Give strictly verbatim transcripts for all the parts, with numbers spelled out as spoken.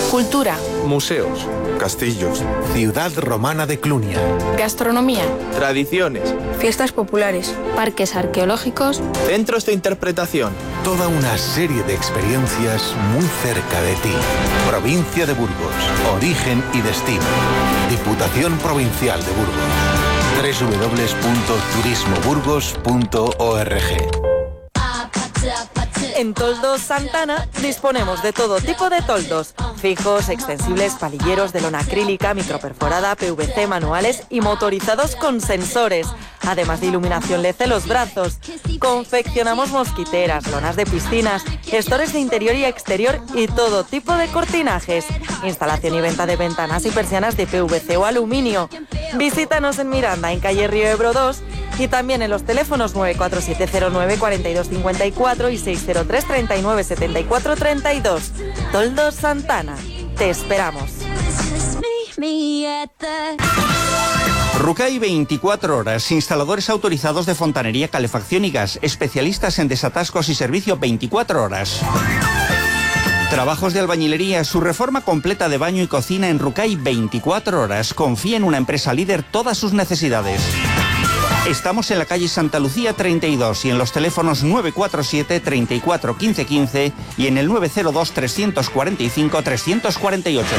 Cultura. Museos. Castillos. Ciudad romana de Clunia. Gastronomía. Tradiciones. Fiestas populares. Parques arqueológicos. Centros de interpretación. Toda una serie de experiencias muy cerca de ti. Provincia de Burgos. Origen y destino. Diputación Provincial de Burgos. doble u doble u doble u punto turismo burgos punto org. En Toldos Santana disponemos de todo tipo de toldos, fijos, extensibles, palilleros de lona acrílica, microperforada, P V C, manuales y motorizados con sensores, además de iluminación L E D en los brazos. Confeccionamos mosquiteras, lonas de piscinas, gestores de interior y exterior y todo tipo de cortinajes. Instalación y venta de ventanas y persianas de P V C o aluminio. Visítanos en Miranda, en calle Río Ebro dos, y también en los teléfonos nueve cuatro siete cero nueve cuatro dos cinco cuatro y seis cero tres treinta y nueve setenta y cuatro treinta y dos. Toldos Santana. Te esperamos. Rucay veinticuatro horas, instaladores autorizados de fontanería, calefacción y gas, especialistas en desatascos y servicio veinticuatro horas. Trabajos de albañilería, su reforma completa de baño y cocina en Rucay veinticuatro horas. Confía en una empresa líder todas sus necesidades. Estamos en la calle Santa Lucía treinta y dos y en los teléfonos nueve cuatro siete, treinta y cuatro, quince quince y en el nueve cero dos, trescientos cuarenta y cinco, trescientos cuarenta y ocho.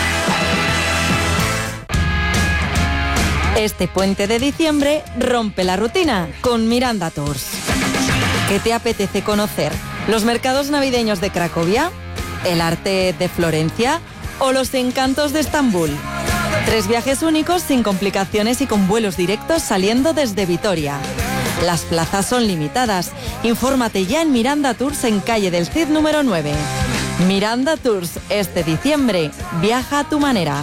Este puente de diciembre rompe la rutina con Miranda Tours. ¿Qué te apetece conocer? ¿Los mercados navideños de Cracovia? ¿El arte de Florencia? ¿O los encantos de Estambul? Tres viajes únicos sin complicaciones y con vuelos directos saliendo desde Vitoria. Las plazas son limitadas. Infórmate ya en Miranda Tours en calle del Cid número nueve. Miranda Tours, este diciembre, viaja a tu manera.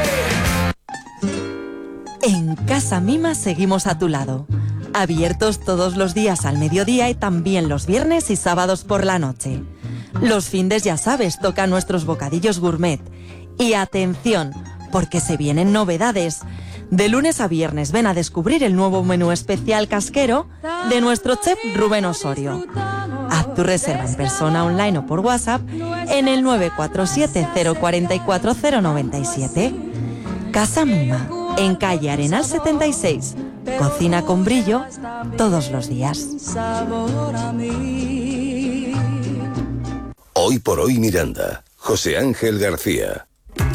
En Casa Mima seguimos a tu lado. Abiertos todos los días al mediodía y también los viernes y sábados por la noche. Los findes, ya sabes, tocan nuestros bocadillos gourmet. Y atención, porque se vienen novedades. De lunes a viernes ven a descubrir el nuevo menú especial casquero de nuestro chef Rubén Osorio. Haz tu reserva en persona, online o por WhatsApp en el nueve cuatro siete, cero cuatro cuatro, cero nueve siete. Casa Mima, en calle Arenal setenta y seis. Cocina con brillo todos los días. Hoy por hoy Miranda. José Ángel García.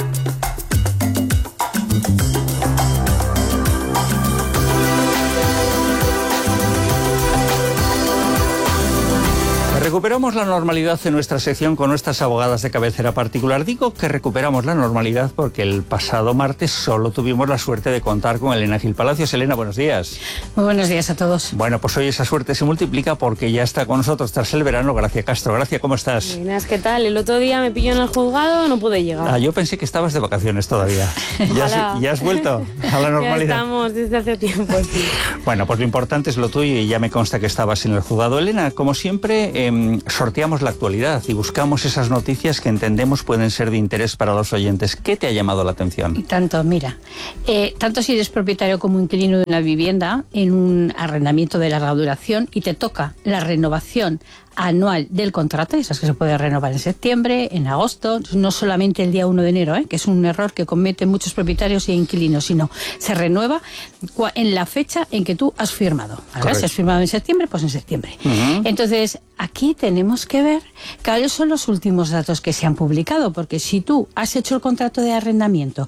Recuperamos la normalidad en nuestra sección con nuestras abogadas de cabecera particular. Digo que recuperamos la normalidad porque el pasado martes solo tuvimos la suerte de contar con Elena Gil Palacios. Elena, buenos días. Muy buenos días a todos. Bueno, pues hoy esa suerte se multiplica porque ya está con nosotros tras el verano Gracia Castro. Gracia, ¿cómo estás? Buenas, ¿qué tal? El otro día me pilló en el juzgado, no pude llegar. Ah, yo pensé que estabas de vacaciones todavía. ¿Ya, has, ¿Ya has vuelto a la normalidad? Ya estamos desde hace tiempo, sí. Bueno, pues lo importante es lo tuyo y ya me consta que estabas en el juzgado. Elena, como siempre, eh, sorteamos la actualidad y buscamos esas noticias que entendemos pueden ser de interés para los oyentes. ¿Qué te ha llamado la atención? Y tanto, mira, eh, tanto si eres propietario como inquilino de una vivienda en un arrendamiento de larga duración y te toca la renovación anual del contrato, y esas que se puede renovar en septiembre, en agosto, no solamente el día uno de enero, ¿eh? Que es un error que cometen muchos propietarios e inquilinos, sino se renueva en la fecha en que tú has firmado. ¿Vale? Si has firmado en septiembre, pues en septiembre. Uh-huh. Entonces, aquí tenemos que ver cuáles son los últimos datos que se han publicado, porque si tú has hecho el contrato de arrendamiento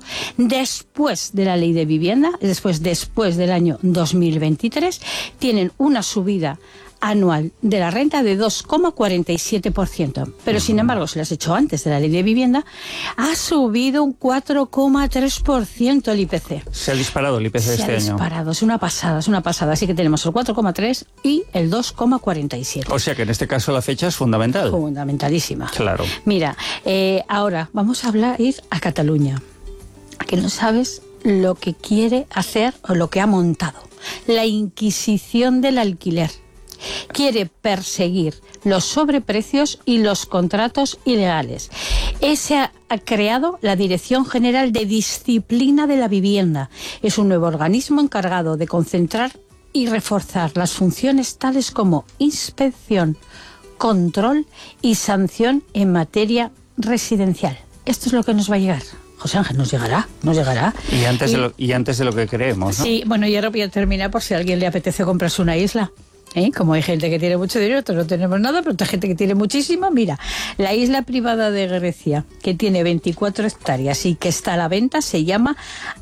después de la ley de vivienda, después, después del año dos mil veintitrés, tienen una subida anual de la renta de dos coma cuarenta y siete por ciento. Pero, sin embargo, si lo has hecho antes de la ley de vivienda, ha subido un cuatro coma tres por ciento el I P C. Se ha disparado el I P C Se este ha año. Se ha disparado, es una pasada, es una pasada. Así que tenemos el cuatro coma tres y el dos coma cuarenta y siete. O sea que en este caso la fecha es fundamental. Fundamentalísima. Claro. Mira, eh, ahora vamos a hablar, ir a Cataluña. Que no sabes lo que quiere hacer o lo que ha montado. La Inquisición del alquiler. Quiere perseguir los sobreprecios y los contratos ilegales. Ese ha, ha creado la Dirección General de Disciplina de la Vivienda. Es un nuevo organismo encargado de concentrar y reforzar las funciones tales como inspección, control y sanción en materia residencial. esto es lo que nos va a llegar. José Ángel, nos llegará, nos llegará. Y antes, y, de, lo, y antes de lo que creemos, ¿no? Sí, bueno, y ahora voy a terminar por si a alguien le apetece comprarse una isla. ¿Eh? Como hay gente que tiene mucho dinero, nosotros no tenemos nada, pero hay gente que tiene muchísimo. Mira, la isla privada de Grecia, que tiene veinticuatro hectáreas y que está a la venta, se llama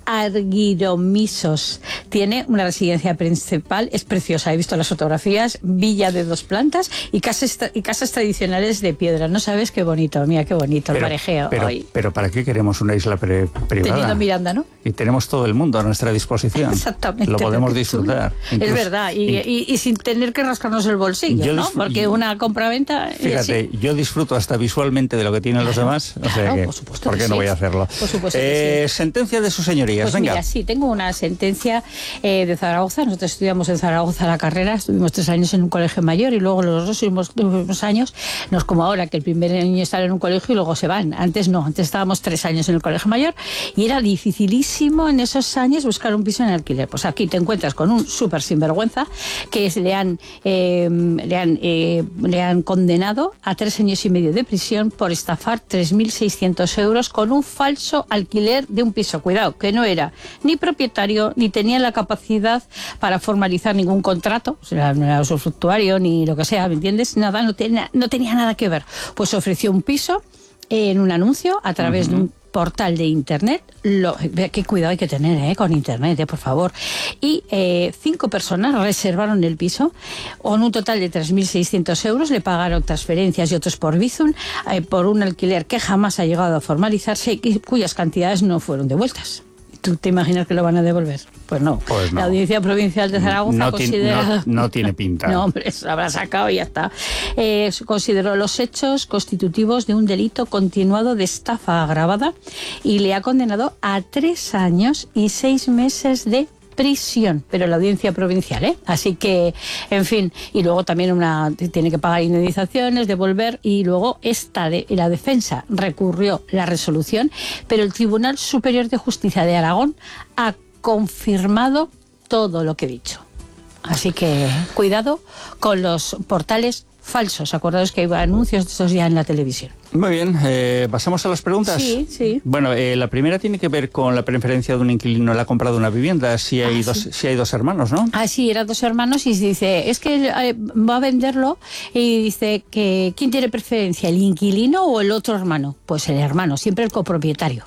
Argyromisos. Tiene una residencia principal, es preciosa, he visto las fotografías, villa de dos plantas y casas, y casas tradicionales de piedra. No sabes qué bonito, mira qué bonito, pero, el marejeo. Pero, hoy. pero ¿para qué queremos una isla pre privada? Teniendo Miranda, ¿no? Y tenemos todo el mundo a nuestra disposición. Exactamente. Lo podemos disfrutar. Incluso, es verdad, y, y, y sin tener que rascarnos el bolsillo, ¿no? Porque una compra-venta... Fíjate, sí. Yo disfruto hasta visualmente de lo que tienen claro, los demás, o sea claro, que, por supuesto ¿por qué que no sí. voy a hacerlo? Por supuesto eh, que sí. Sentencia de sus señorías, pues venga. Mira, sí, tengo una sentencia eh, de Zaragoza. Nosotros estudiamos en Zaragoza la carrera, estuvimos tres años en un colegio mayor y luego los dos últimos años, no es como ahora, que el primer año están en un colegio y luego se van. Antes no, antes estábamos tres años en el colegio mayor y era dificilísimo en esos años buscar un piso en alquiler. Pues aquí te encuentras con un súper sinvergüenza que es, le han... Eh, le han, eh, le han condenado a tres años y medio de prisión por estafar tres mil seiscientos euros con un falso alquiler de un piso. Cuidado, que no era ni propietario, ni tenía la capacidad para formalizar ningún contrato, o sea, no era usufructuario, ni lo que sea, ¿me entiendes? Nada, no tenía, no tenía nada que ver. Pues ofreció un piso en un anuncio a través uh-huh. de un portal de internet. Lo, qué cuidado hay que tener eh, con internet, eh, por favor. Y eh, cinco personas reservaron el piso con un total de tres mil seiscientos euros, le pagaron transferencias y otros por Bizum eh, por un alquiler que jamás ha llegado a formalizarse y cuyas cantidades no fueron devueltas. ¿Tú te imaginas que lo van a devolver? Pues no. Pues no. La Audiencia Provincial de Zaragoza no considera... Tiene, no, no tiene pinta. No, hombre, se habrá sacado y ya está. Eh, consideró los hechos constitutivos de un delito continuado de estafa agravada y le ha condenado a tres años y seis meses de prisión, pero la Audiencia Provincial, ¿eh? Así que, en fin, y luego también una tiene que pagar indemnizaciones, devolver, y luego esta de la defensa recurrió la resolución, pero el Tribunal Superior de Justicia de Aragón ha confirmado todo lo que he dicho. Así que cuidado con los portales falsos. Acordaos que hay anuncios de estos ya en la televisión. Muy bien, eh, ¿pasamos a las preguntas? Sí, sí. Bueno, eh, la primera tiene que ver con la preferencia de un inquilino en la compra de una vivienda, si hay, ah, dos, sí. si hay dos hermanos, ¿no? Ah, sí, eran dos hermanos y dice, es que eh, va a venderlo y dice que ¿quién tiene preferencia, el inquilino o el otro hermano? Pues el hermano, siempre el copropietario.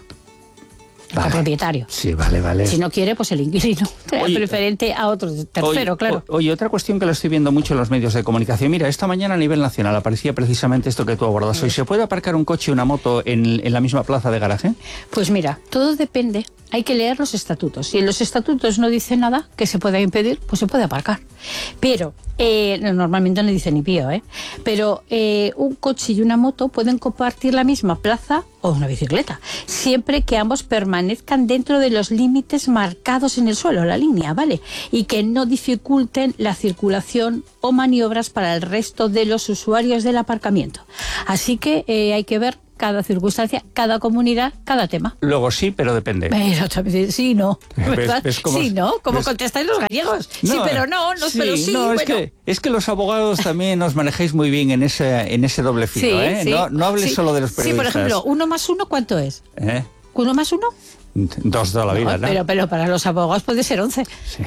Vale. Copropietario. Sí, vale, vale. Si no quiere, pues el inquilino. Oye, preferente a otro tercero, oye, claro. Oye, otra cuestión que lo estoy viendo mucho en los medios de comunicación. Mira, esta mañana a nivel nacional aparecía precisamente esto que tú abordas hoy. ¿Se puede aparcar un coche y una moto en, en la misma plaza de garaje? Pues mira, todo depende. Hay que leer los estatutos. Si en los estatutos no dice nada que se pueda impedir, pues se puede aparcar. Pero, eh, normalmente no dice ni pío, ¿eh? Pero eh, un coche y una moto pueden compartir la misma plaza o una bicicleta, siempre que ambos permanezcan dentro de los límites marcados en el suelo, la línea, ¿vale? Y que no dificulten la circulación o maniobras para el resto de los usuarios del aparcamiento. Así que eh, hay que ver cada circunstancia, cada comunidad, cada tema. Luego sí, pero depende. Pero también sí, no. ¿Verdad? ¿Ves, ves cómo, sí, no. Como contestáis los gallegos. No, sí, pero no, no, sí, pero sí. No, bueno. es, que, es que los abogados también os manejáis muy bien en ese, en ese doble filo, sí, ¿eh? Sí, no, no hables sí. solo de los periodistas. Sí, por ejemplo, uno más uno, ¿cuánto es? ¿Eh? ¿Uno más uno? Dos de la vida, ¿no? ¿no? Pero, pero para los abogados puede ser once. Sí.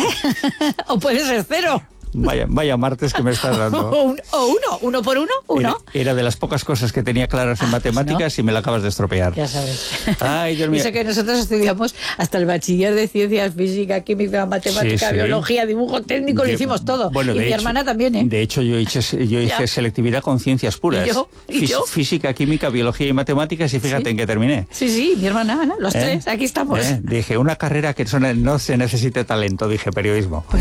O puede ser cero. Vaya, vaya martes que me estás dando. O, un, o uno, uno por uno, uno. Era, era de las pocas cosas que tenía claras en matemáticas, ¿no? Y me la acabas de estropear. Ya sabes. Ay, Dios mío. Eso que nosotros estudiamos hasta el bachiller de ciencias, física, química, matemática, sí, sí. biología, dibujo técnico, de, lo hicimos todo. Bueno, y mi hecho, hermana también, ¿eh? De hecho, yo hice, yo hice selectividad con ciencias puras. ¿Y yo? ¿Y Fís, yo? Física, química, biología y matemáticas, y fíjate ¿Sí? en qué terminé. Sí, sí, mi hermana, Ana, los ¿Eh? tres, aquí estamos. ¿Eh? Dije, una carrera que no se necesite talento, dije, periodismo. Pues,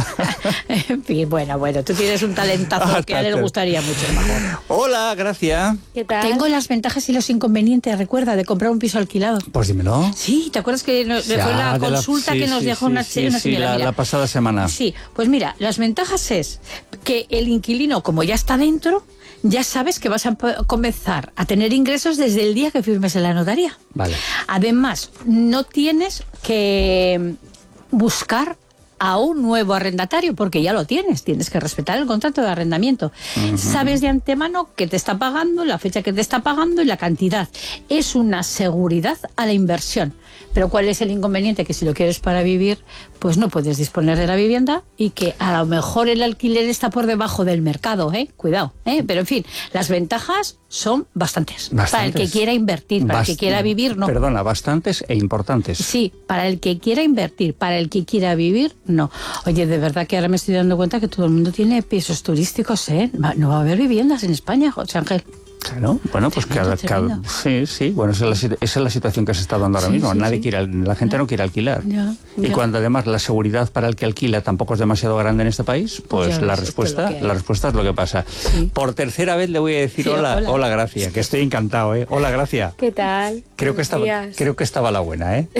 en fin, bueno, bueno. Tú tienes un talentazo que a él le gustaría mucho. Mejor. Hola, gracias. ¿Qué tal? Tengo las ventajas y los inconvenientes, recuerda, de comprar un piso alquilado. Pues dímelo. Sí, ¿te acuerdas que nos, ya, fue la consulta la, sí, que nos sí, dejó sí, una, sí, una sí, señora? La, mira. la pasada semana. Sí, pues mira, las ventajas es que el inquilino, como ya está dentro, ya sabes que vas a comenzar a tener ingresos desde el día que firmes en la notaría. Vale. Además, no tienes que buscar a un nuevo arrendatario, porque ya lo tienes, tienes que respetar el contrato de arrendamiento. Uh-huh. Sabes de antemano que te está pagando, la fecha que te está pagando y la cantidad. Es una seguridad a la inversión. Pero ¿cuál es el inconveniente? Que si lo quieres para vivir, pues no puedes disponer de la vivienda y que a lo mejor el alquiler está por debajo del mercado, ¿eh? Cuidado, ¿eh? Pero en fin, las ventajas son bastantes. bastantes. Para el que quiera invertir, para Bast- el que quiera vivir, no. Perdona, bastantes e importantes. Sí, para el que quiera invertir, para el que quiera vivir, no. Oye, de verdad que ahora me estoy dando cuenta que todo el mundo tiene pisos turísticos, ¿eh? No va a haber viviendas en España, José Ángel. Claro, bueno, pues cada, cada, sí, sí, bueno, esa es, la, esa es la situación que se está dando ahora sí, mismo. Sí, Nadie sí. quiere, la gente no quiere alquilar. Ya, ya. Y cuando además la seguridad para el que alquila tampoco es demasiado grande en este país, pues ya, la respuesta, la respuesta es lo que pasa. Sí. Por tercera vez le voy a decir sí, hola, hola, hola, Gracia, que estoy encantado, ¿eh? Hola, Gracia. ¿Qué tal? Creo que estaba, creo que estaba la buena, ¿eh?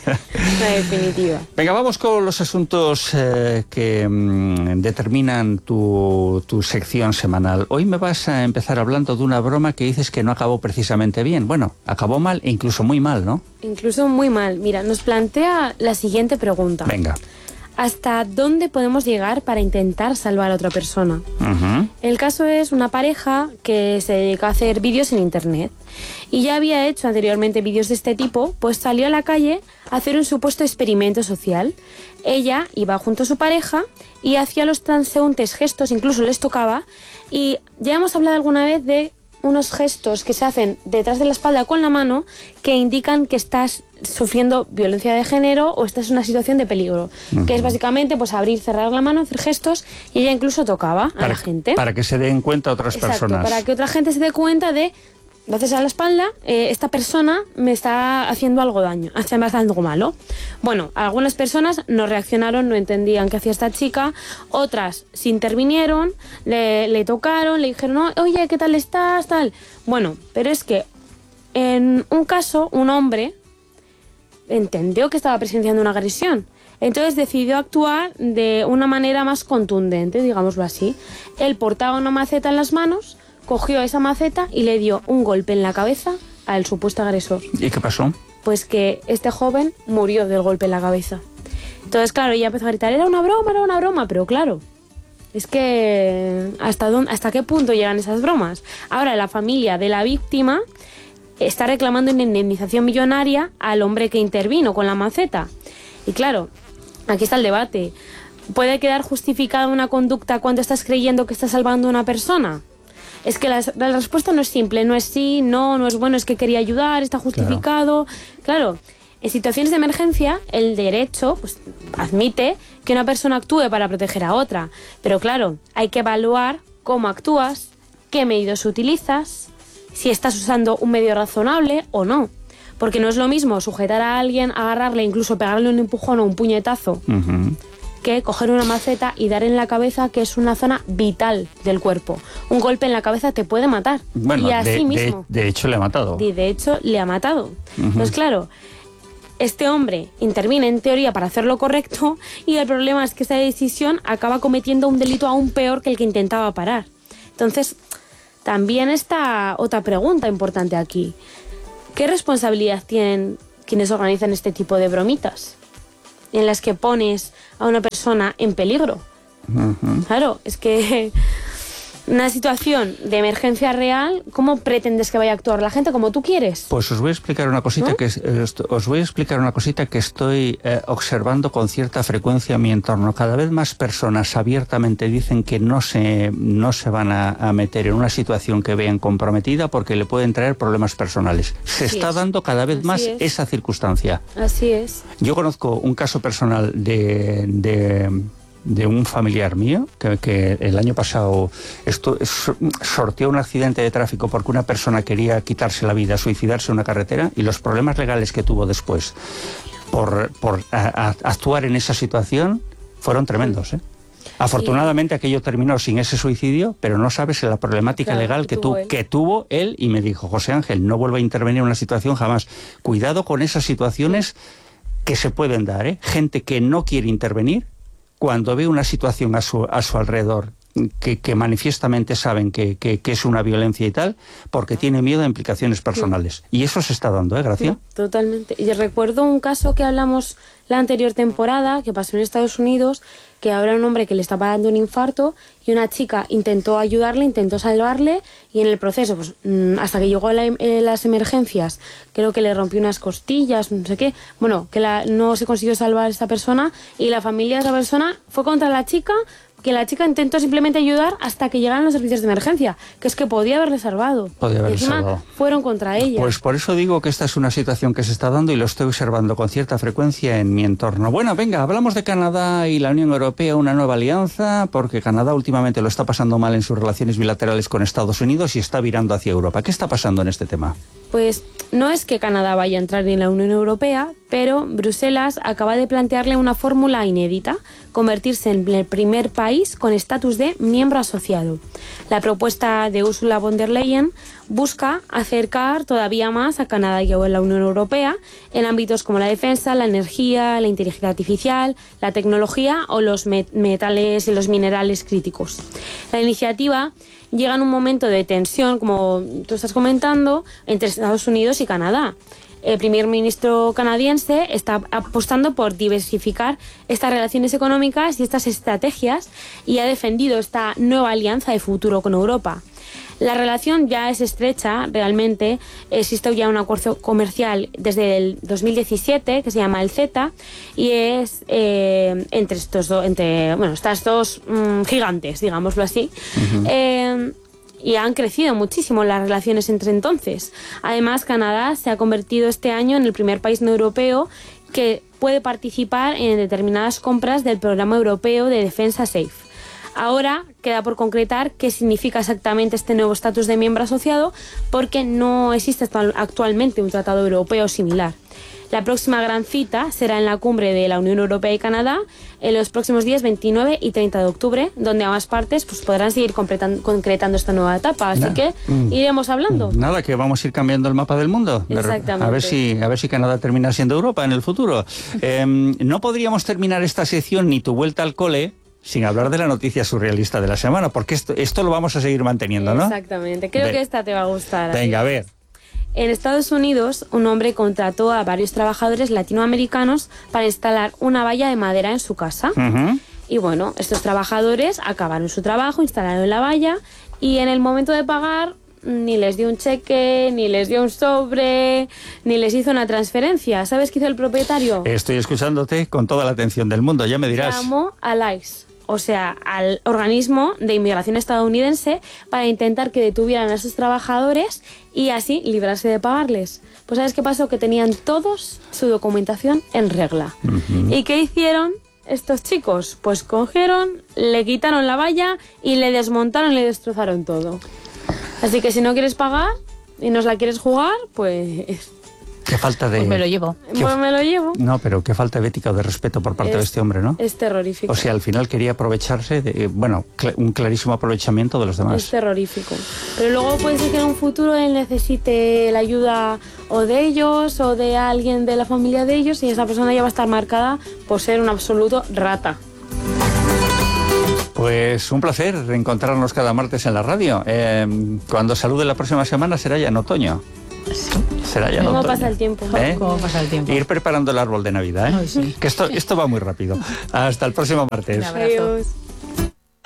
La definitiva. Venga, vamos con los asuntos eh, que mmm, determinan tu, tu sección semanal. Hoy me vas a empezar hablando de una broma que dices que no acabó precisamente bien. Bueno, acabó mal e incluso muy mal, ¿no? Incluso muy mal. Mira, nos plantea la siguiente pregunta. Venga. ¿Hasta dónde podemos llegar para intentar salvar a otra persona? Uh-huh. El caso es una pareja que se dedica a hacer vídeos en internet y ya había hecho anteriormente vídeos de este tipo, pues salió a la calle a hacer un supuesto experimento social. Ella iba junto a su pareja y hacía los transeúntes gestos, incluso les tocaba, y ya hemos hablado alguna vez de unos gestos que se hacen detrás de la espalda con la mano que indican que estás sufriendo violencia de género o estás en una situación de peligro. Uh-huh. Que es básicamente pues abrir, cerrar la mano, hacer gestos, y ella incluso tocaba para, a la gente. Para que se den cuenta otras Exacto, personas. Para que otra gente se dé cuenta de, lo haces a la espalda, eh, esta persona me está haciendo algo daño, me está haciendo algo malo. Bueno, algunas personas no reaccionaron, no entendían qué hacía esta chica, otras se intervinieron, le, le tocaron, le dijeron, oye, ¿qué tal estás? Tal. Bueno, pero es que en un caso, un hombre entendió que estaba presenciando una agresión. Entonces decidió actuar de una manera más contundente, digámoslo así. Él portaba una maceta en las manos, cogió esa maceta y le dio un golpe en la cabeza al supuesto agresor. ¿Y qué pasó? Pues que este joven murió del golpe en la cabeza. Entonces, claro, ella empezó a gritar, era una broma, era una broma, pero claro, es que ¿hasta dónde, hasta qué punto llegan esas bromas? Ahora la familia de la víctima está reclamando una indemnización millonaria al hombre que intervino con la maceta. Y claro, aquí está el debate. ¿Puede quedar justificada una conducta cuando estás creyendo que estás salvando a una persona? Es que la, la respuesta no es simple, no es sí, no, no es bueno, es que quería ayudar, está justificado. Claro, claro, en situaciones de emergencia el derecho pues, admite que una persona actúe para proteger a otra, pero claro, hay que evaluar cómo actúas, qué medios utilizas, si estás usando un medio razonable o no. Porque no es lo mismo sujetar a alguien, agarrarle, incluso pegarle un empujón o un puñetazo, uh-huh. que coger una maceta y dar en la cabeza, que es una zona vital del cuerpo. Un golpe en la cabeza te puede matar. Bueno, y así de, mismo. De, de hecho le ha matado. Y de hecho le ha matado. Uh-huh. Entonces, claro, este hombre interviene en teoría para hacer lo correcto y el problema es que esa decisión acaba cometiendo un delito aún peor que el que intentaba parar. Entonces, también está otra pregunta importante aquí. ¿Qué responsabilidad tienen quienes organizan este tipo de bromitas en las que pones a una persona en peligro? Uh-huh. Claro, es que una situación de emergencia real, ¿cómo pretendes que vaya a actuar la gente como tú quieres? Pues os voy a explicar una cosita ¿no? que eh, os voy a explicar una cosita que estoy eh, observando con cierta frecuencia en mi entorno. Cada vez más personas abiertamente dicen que no se no se van a, a meter en una situación que vean comprometida porque le pueden traer problemas personales. Se Así está es. dando cada vez Así más es. esa circunstancia. Así es. Yo conozco un caso personal de, de de un familiar mío que, que el año pasado esto, sorteó un accidente de tráfico porque una persona quería quitarse la vida, suicidarse en una carretera, y los problemas legales que tuvo después por, por a, a actuar en esa situación fueron tremendos, ¿eh? Afortunadamente aquello terminó sin ese suicidio, pero no sabes la problemática claro, legal que, tu, que tuvo él, y me dijo, José Ángel, no vuelva a intervenir en una situación jamás. Cuidado con esas situaciones que se pueden dar, ¿eh? Gente que no quiere intervenir cuando ve una situación a su, a su alrededor que, que manifiestamente saben que, que, que es una violencia y tal, porque tiene miedo a implicaciones personales. Y eso se está dando, ¿eh, Gracia? Sí, totalmente. Y recuerdo un caso que hablamos la anterior temporada, que pasó en Estados Unidos, que ahora un hombre que le estaba dando un infarto y una chica intentó ayudarle, intentó salvarle, y en el proceso, pues hasta que llegó a la, eh, las emergencias, creo que le rompió unas costillas, no sé qué, bueno, que la, no se consiguió salvar a esta persona, y la familia de esa persona fue contra la chica, que la chica intentó simplemente ayudar hasta que llegaran los servicios de emergencia, que es que podía haberle salvado. Podía haberle y encima salvado. Fueron contra ella. Pues por eso digo que esta es una situación que se está dando y lo estoy observando con cierta frecuencia en mi entorno. Bueno, venga, hablamos de Canadá y la Unión Europea, una nueva alianza, porque Canadá últimamente lo está pasando mal en sus relaciones bilaterales con Estados Unidos y está virando hacia Europa. ¿Qué está pasando en este tema? Pues no es que Canadá vaya a entrar en la Unión Europea, pero Bruselas acaba de plantearle una fórmula inédita: convertirse en el primer país con estatus de miembro asociado. La propuesta de Ursula von der Leyen busca acercar todavía más a Canadá y a la Unión Europea en ámbitos como la defensa, la energía, la inteligencia artificial, la tecnología o los metales y los minerales críticos. La iniciativa llega en un momento de tensión, como tú estás comentando, entre Estados Unidos y Canadá. El primer ministro canadiense está apostando por diversificar estas relaciones económicas y estas estrategias, y ha defendido esta nueva alianza de futuro con Europa. La relación ya es estrecha, realmente. Existe ya un acuerdo comercial desde el dos mil diecisiete que se llama el CETA, y es eh, entre estos dos, entre bueno, estas dos mmm, gigantes, digámoslo así. Uh-huh. Eh, y han crecido muchísimo las relaciones entre entonces. Además, Canadá se ha convertido este año en el primer país no europeo que puede participar en determinadas compras del programa europeo de defensa SAFE. Ahora queda por concretar qué significa exactamente este nuevo estatus de miembro asociado, porque no existe actualmente un tratado europeo similar. La próxima gran cita será en la cumbre de la Unión Europea y Canadá en los próximos días veintinueve y treinta de octubre, donde ambas partes pues, podrán seguir concretando esta nueva etapa. Así Nada. que mm. iremos hablando. Nada, que vamos a ir cambiando el mapa del mundo. Exactamente. A ver si, a ver si Canadá termina siendo Europa en el futuro. eh, no podríamos terminar esta sección ni tu vuelta al cole sin hablar de la noticia surrealista de la semana, porque esto, esto lo vamos a seguir manteniendo, ¿no? Exactamente. Creo Ve. que esta te va a gustar. Venga, a ver. En Estados Unidos, un hombre contrató a varios trabajadores latinoamericanos para instalar una valla de madera en su casa. Uh-huh. Y bueno, estos trabajadores acabaron su trabajo, instalaron la valla, y en el momento de pagar ni les dio un cheque, ni les dio un sobre, ni les hizo una transferencia. ¿Sabes qué hizo el propietario? Estoy escuchándote con toda la atención del mundo, ya me dirás. Llamó al ICE, o sea, al organismo de inmigración estadounidense, para intentar que detuvieran a esos trabajadores y así librarse de pagarles. Pues ¿sabes qué pasó? Que tenían todos su documentación en regla. Uh-huh. ¿Y qué hicieron estos chicos? Pues cogieron, le quitaron la valla y le desmontaron y le destrozaron todo. Así que si no quieres pagar y nos la quieres jugar, pues... Qué falta de... Pues me lo llevo. Pues me lo llevo. No, pero qué falta de ética o de respeto por parte es, de este hombre, ¿no? Es terrorífico. O sea, al final quería aprovecharse de... Bueno, cl- un clarísimo aprovechamiento de los demás. Es terrorífico. Pero luego puede ser que en un futuro él necesite la ayuda o de ellos o de alguien de la familia de ellos, y esa persona ya va a estar marcada por ser un absoluto rata. Pues un placer reencontrarnos cada martes en la radio. Eh, cuando salude la próxima semana será ya en otoño. Sí. Será ya en ¿Cómo otoño. pasa el tiempo? ¿Eh? ¿Cómo pasa el tiempo? Ir preparando el árbol de Navidad, ¿eh? Ay, sí. Que esto, esto va muy rápido. Hasta el próximo martes. Un abrazo. Adiós.